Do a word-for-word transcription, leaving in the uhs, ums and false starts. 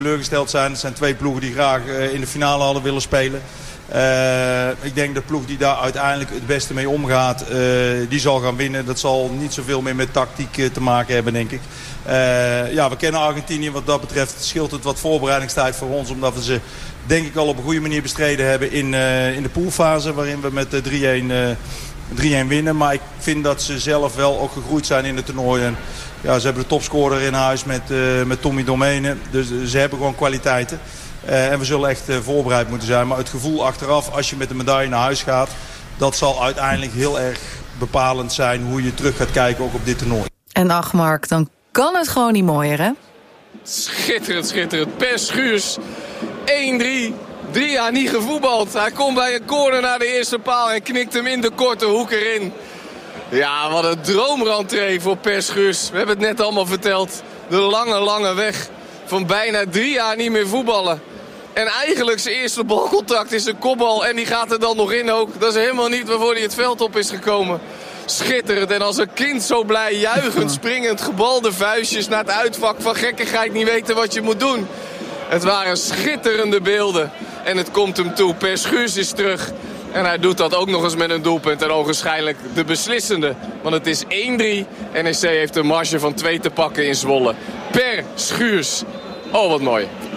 teleurgesteld zijn. Het zijn twee ploegen die graag uh, in de finale hadden willen spelen. Uh, ik denk de ploeg die daar uiteindelijk het beste mee omgaat, uh, die zal gaan winnen. Dat zal niet zoveel meer met tactiek uh, te maken hebben, denk ik. Uh, ja, we kennen Argentinië wat dat betreft. Scheelt het wat voorbereidingstijd voor ons, omdat we ze denk ik al op een goede manier bestreden hebben in, uh, in de poolfase, waarin we met uh, drie een winnen. Maar ik vind dat ze zelf wel ook gegroeid zijn in het toernooi. En, ja, ze hebben de topscorer in huis met, uh, met Tommy Domene. Dus uh, ze hebben gewoon kwaliteiten. Uh, en we zullen echt uh, voorbereid moeten zijn. Maar het gevoel achteraf, als je met de medaille naar huis gaat, dat zal uiteindelijk heel erg bepalend zijn hoe je terug gaat kijken ook op dit toernooi. En ach Mark, dan kan het gewoon niet mooier, hè? Schitterend, schitterend. Per Schuurs, één drie. Drie jaar niet gevoetbald. Hij komt bij een corner naar de eerste paal en knikt hem in de korte hoek erin. Ja, wat een droomrentree voor Per Schuurs. We hebben het net allemaal verteld. De lange, lange weg van bijna drie jaar niet meer voetballen. En eigenlijk zijn eerste balcontact is een kopbal en die gaat er dan nog in ook. Dat is helemaal niet waarvoor hij het veld op is gekomen. Schitterend. En als een kind zo blij, juichend, springend, gebalde vuistjes naar het uitvak van gekkigheid, niet weten wat je moet doen. Het waren schitterende beelden. En het komt hem toe. Per Schuurs is terug. En hij doet dat ook nog eens met een doelpunt. En ogenschijnlijk de beslissende. Want het is één drie. N E C heeft een marge van twee te pakken in Zwolle. Per Schuurs. Oh, wat mooi.